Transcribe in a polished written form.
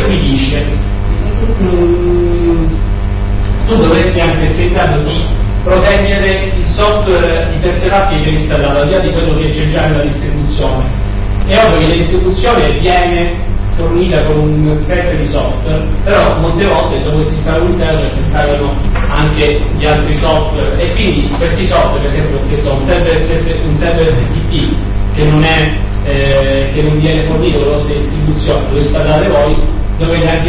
mi dice tu dovresti anche essere in grado di proteggere il software di terze parti che viene installato, al di là di quello che c'è già nella distribuzione. È ovvio che la distribuzione viene fornita con un set di software, però molte volte dopo che si installa un server si installano anche gli altri software, e quindi questi software, per esempio, che sono un server FTP che non viene fornito con la vostra distribuzione, lo installate voi, dovete anche